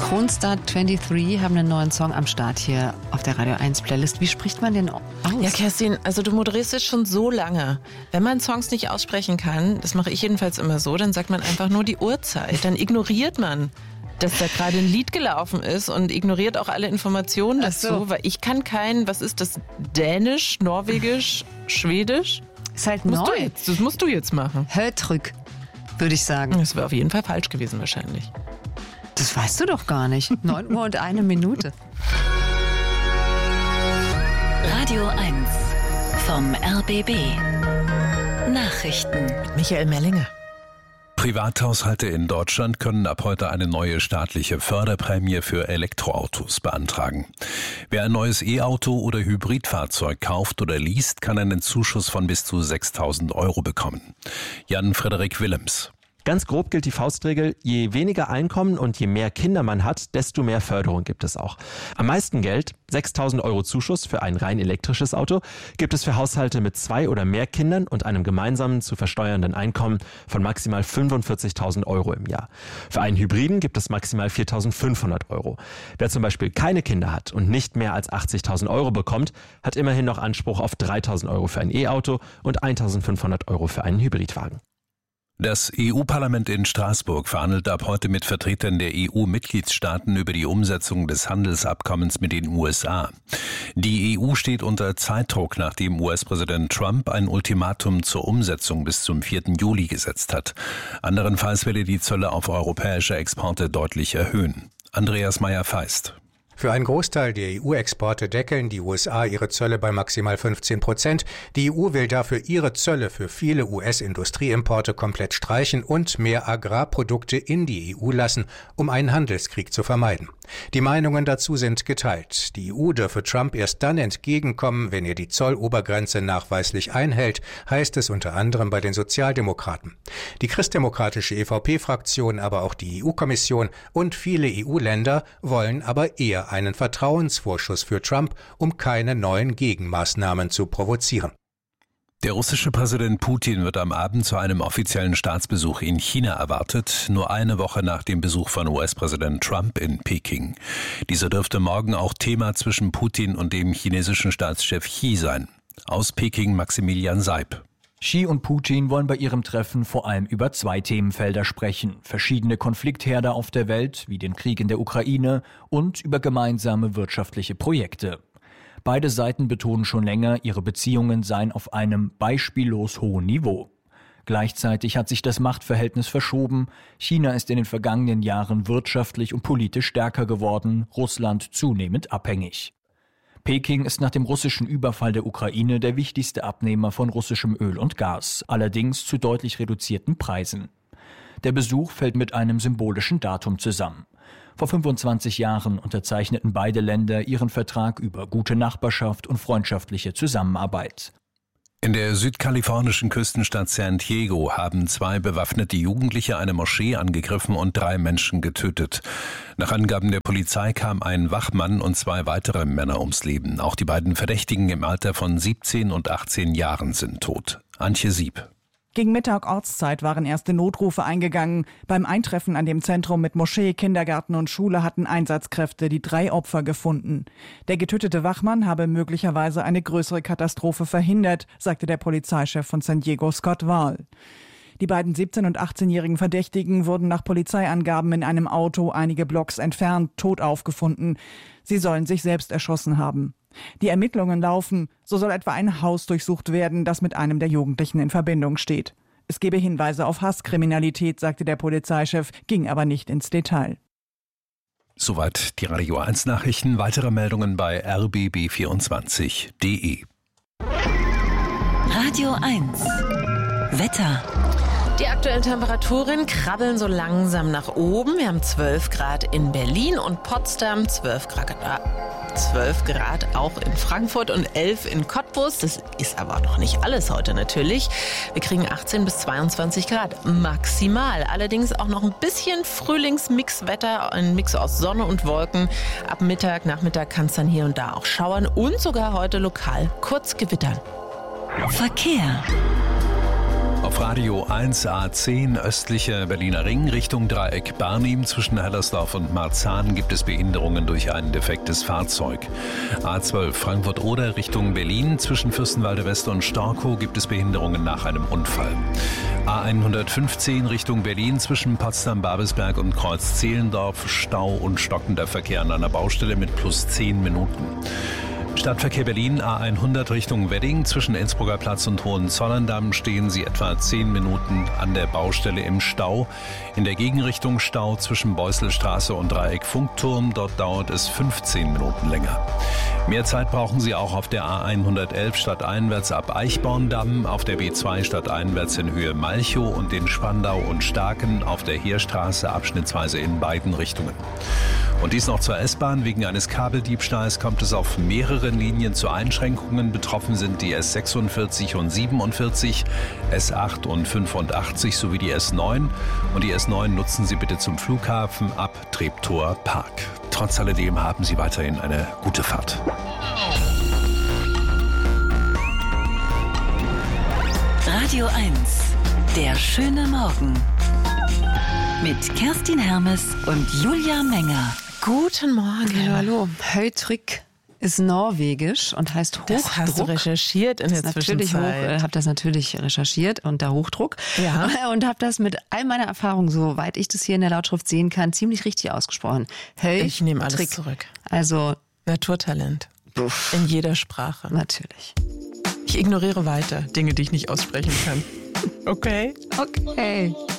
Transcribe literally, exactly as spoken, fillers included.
Kronstar dreiundzwanzig haben einen neuen Song am Start hier auf der Radio eins Playlist. Wie spricht man den aus? Ja, Kerstin, also du moderierst jetzt schon so lange. Wenn man Songs nicht aussprechen kann, das mache ich jedenfalls immer so, dann sagt man einfach nur die Uhrzeit. Dann ignoriert man, dass da gerade ein Lied gelaufen ist und ignoriert auch alle Informationen dazu. So. Weil ich kann kein, was ist das, Dänisch, Norwegisch, Schwedisch? Ist halt musst neu. Du jetzt, das musst du jetzt machen. Hörtrück, würde ich sagen. Das wäre auf jeden Fall falsch gewesen wahrscheinlich. Das weißt du doch gar nicht. neun Uhr und eine Minute. Radio eins vom R B B. Nachrichten. Mit Michael Mellinger. Privathaushalte in Deutschland können ab heute eine neue staatliche Förderprämie für Elektroautos beantragen. Wer ein neues E-Auto oder Hybridfahrzeug kauft oder least, kann einen Zuschuss von bis zu sechstausend Euro bekommen. Jan-Frederik Willems. Ganz grob gilt die Faustregel, je weniger Einkommen und je mehr Kinder man hat, desto mehr Förderung gibt es auch. Am meisten Geld, sechstausend Euro Zuschuss für ein rein elektrisches Auto, gibt es für Haushalte mit zwei oder mehr Kindern und einem gemeinsamen zu versteuernden Einkommen von maximal fünfundvierzigtausend Euro im Jahr. Für einen Hybriden gibt es maximal viertausendfünfhundert Euro. Wer zum Beispiel keine Kinder hat und nicht mehr als achtzigtausend Euro bekommt, hat immerhin noch Anspruch auf dreitausend Euro für ein E-Auto und eintausendfünfhundert Euro für einen Hybridwagen. Das E U-Parlament in Straßburg verhandelt ab heute mit Vertretern der E U-Mitgliedstaaten über die Umsetzung des Handelsabkommens mit den U S A. Die E U steht unter Zeitdruck, nachdem U S-Präsident Trump ein Ultimatum zur Umsetzung bis zum vierten Juli gesetzt hat. Anderenfalls will er die Zölle auf europäische Exporte deutlich erhöhen. Andreas Meyer-Feist. Für einen Großteil der E U-Exporte deckeln die U S A ihre Zölle bei maximal fünfzehn Prozent. Die E U will dafür ihre Zölle für viele U S-Industrieimporte komplett streichen und mehr Agrarprodukte in die E U lassen, um einen Handelskrieg zu vermeiden. Die Meinungen dazu sind geteilt. Die E U dürfe Trump erst dann entgegenkommen, wenn er die Zollobergrenze nachweislich einhält, heißt es unter anderem bei den Sozialdemokraten. Die christdemokratische E V P-Fraktion, aber auch die E U-Kommission und viele E U-Länder wollen aber eher einen Vertrauensvorschuss für Trump, um keine neuen Gegenmaßnahmen zu provozieren. Der russische Präsident Putin wird am Abend zu einem offiziellen Staatsbesuch in China erwartet, nur eine Woche nach dem Besuch von U S-Präsident Trump in Peking. Dieser dürfte morgen auch Thema zwischen Putin und dem chinesischen Staatschef Xi sein. Aus Peking Maximilian Seib. Xi und Putin wollen bei ihrem Treffen vor allem über zwei Themenfelder sprechen. Verschiedene Konfliktherde auf der Welt, wie den Krieg in der Ukraine, und über gemeinsame wirtschaftliche Projekte. Beide Seiten betonen schon länger, ihre Beziehungen seien auf einem beispiellos hohen Niveau. Gleichzeitig hat sich das Machtverhältnis verschoben. China ist in den vergangenen Jahren wirtschaftlich und politisch stärker geworden, Russland zunehmend abhängig. Peking ist nach dem russischen Überfall der Ukraine der wichtigste Abnehmer von russischem Öl und Gas, allerdings zu deutlich reduzierten Preisen. Der Besuch fällt mit einem symbolischen Datum zusammen. Vor fünfundzwanzig Jahren unterzeichneten beide Länder ihren Vertrag über gute Nachbarschaft und freundschaftliche Zusammenarbeit. In der südkalifornischen Küstenstadt San Diego haben zwei bewaffnete Jugendliche eine Moschee angegriffen und drei Menschen getötet. Nach Angaben der Polizei kam ein Wachmann und zwei weitere Männer ums Leben. Auch die beiden Verdächtigen im Alter von siebzehn und achtzehn Jahren sind tot. Antje Sieb. Gegen Mittag Ortszeit waren erste Notrufe eingegangen. Beim Eintreffen an dem Zentrum mit Moschee, Kindergarten und Schule hatten Einsatzkräfte die drei Opfer gefunden. Der getötete Wachmann habe möglicherweise eine größere Katastrophe verhindert, sagte der Polizeichef von San Diego, Scott Wahl. Die beiden siebzehn- und achtzehnjährigen Verdächtigen wurden nach Polizeiangaben in einem Auto einige Blocks entfernt tot aufgefunden. Sie sollen sich selbst erschossen haben. Die Ermittlungen laufen, so soll etwa ein Haus durchsucht werden, das mit einem der Jugendlichen in Verbindung steht. Es gebe Hinweise auf Hasskriminalität, sagte der Polizeichef, ging aber nicht ins Detail. Soweit die Radio eins Nachrichten. Weitere Meldungen bei r b b vierundzwanzig punkt d e. Radio eins Wetter. Die aktuellen Temperaturen krabbeln so langsam nach oben. Wir haben zwölf Grad in Berlin und Potsdam, zwölf Grad, zwölf Grad auch in Frankfurt und elf in Cottbus. Das ist aber noch nicht alles heute natürlich. Wir kriegen achtzehn bis zweiundzwanzig Grad maximal. Allerdings auch noch ein bisschen Frühlingsmixwetter, ein Mix aus Sonne und Wolken. Ab Mittag, Nachmittag kann es dann hier und da auch schauern und sogar heute lokal kurz gewittern. Verkehr. Auf Radio eins A zehn östlicher Berliner Ring Richtung Dreieck Barnim zwischen Hellersdorf und Marzahn gibt es Behinderungen durch ein defektes Fahrzeug. A zwölf Frankfurt-Oder Richtung Berlin zwischen Fürstenwalde West und Storkow gibt es Behinderungen nach einem Unfall. A hundertfünfzehn Richtung Berlin zwischen Potsdam-Babelsberg und Kreuz-Zehlendorf Stau und stockender Verkehr an einer Baustelle mit plus zehn Minuten. Stadtverkehr Berlin A hundert Richtung Wedding. Zwischen Innsbrucker Platz und Hohenzollern-Damm stehen Sie etwa zehn Minuten an der Baustelle im Stau. In der Gegenrichtung Stau zwischen Beuselstraße und Dreieck Funkturm. Dort dauert es fünfzehn Minuten länger. Mehr Zeit brauchen Sie auch auf der A hundertelf stadteinwärts ab Eichborn-Damm, auf der B zwei stadteinwärts in Höhe Malchow und in Spandau und Starken auf der Heerstraße abschnittsweise in beiden Richtungen. Und dies noch zur S-Bahn. Wegen eines Kabeldiebstahls kommt es auf mehreren Linien zu Einschränkungen. Betroffen sind die S sechsundvierzig und siebenundvierzig, S acht und fünfundachtzig sowie die S neun. Und die S neun nutzen Sie bitte zum Flughafen ab Treptower Park. Trotz alledem haben Sie weiterhin eine gute Fahrt. Radio eins, der schöne Morgen. Mit Kerstin Hermes und Julia Menger. Guten Morgen. Ja, hallo. Höytrygg ist norwegisch und heißt Hochdruck. Das hast du recherchiert in der natürlich Zwischenzeit. Ich habe das natürlich recherchiert unter Hochdruck. Ja. Und habe das mit all meiner Erfahrung, soweit ich das hier in der Lautschrift sehen kann, ziemlich richtig ausgesprochen. Höytrygg. Ich nehme alles zurück. Also Naturtalent. Puff. In jeder Sprache. Natürlich. Ich ignoriere weiter Dinge, die ich nicht aussprechen kann. Okay? Okay.